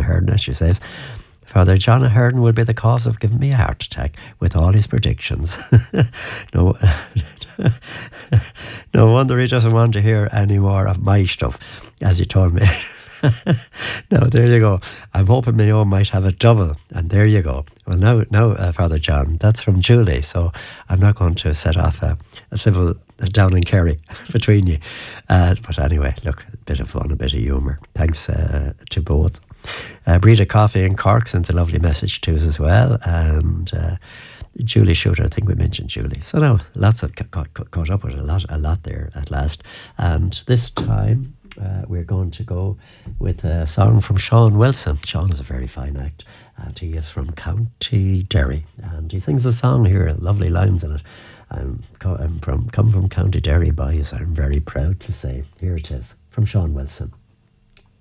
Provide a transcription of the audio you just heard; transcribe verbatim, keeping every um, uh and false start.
Ahern, and she says, Father John Ahern will be the cause of giving me a heart attack with all his predictions. no, no wonder he doesn't want to hear any more of my stuff, as he told me. No, there you go. I'm hoping my own might have a double, and there you go. Well, now, now, uh, Father John, that's from Julie, so I'm not going to set off a, a civil down in Kerry between you. Uh, but anyway, look, a bit of fun, a bit of humour. Thanks uh, to both. Uh, Breda Coffee in Cork sent a lovely message to us as well, and uh, Julie Shooter, I think we mentioned Julie. So now, lots of caught, caught up with a lot, a lot there at last. And this time, Uh, we're going to go with a song from Sean Wilson. Sean is a very fine act, and he is from County Derry, and he sings a song here, lovely lines in it. I'm, co- I'm from come from County Derry, boys, I'm very proud to say. Here it is, from Sean Wilson.